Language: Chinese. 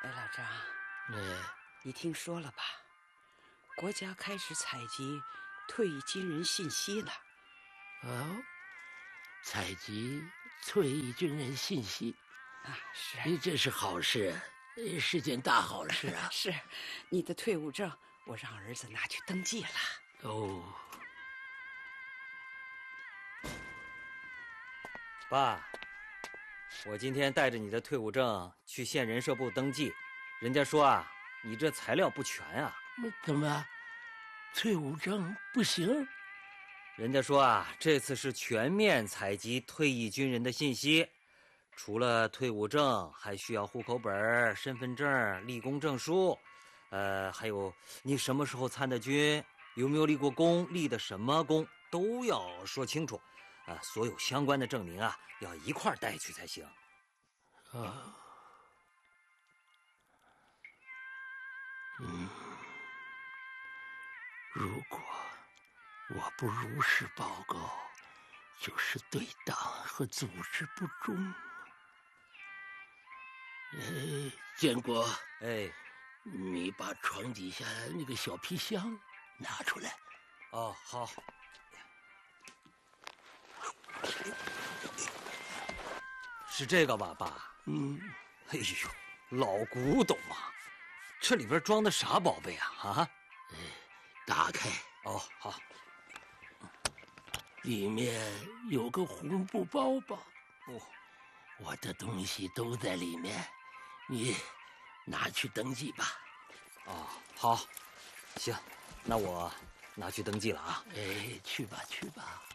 哎，老张， 哎， 你听说了吧？国家开始采集退役军人信息了。 哦，采集退役军人信息啊，是这是好事，是件大好事啊！ 是，你的退伍证我让儿子拿去登记了。 哦， 爸，我今天带着你的退伍证去县人社部登记，人家说啊，你这材料不全啊。 怎么，退伍证不行？ 人家说啊，这次是全面采集退役军人的信息，除了退伍证，还需要户口本、身份证、立功证书，还有你什么时候参的军，有没有立过功，立的什么功，都要说清楚。所有相关的证明啊，要一块带去才行。 啊，如果我不如实报告，就是对党和组织不忠。建国， 哎， 你把床底下那个小皮箱拿出来。 哦，好。是这个吧，爸？哎呦，老古董啊！这里边装的啥宝贝啊？啊？ 打开。 哦，好。 里面有个红布包包。 哦， 我的东西都在里面，你拿去登记吧。 哦，好，行，那我拿去登记了啊。 哎，去吧去吧。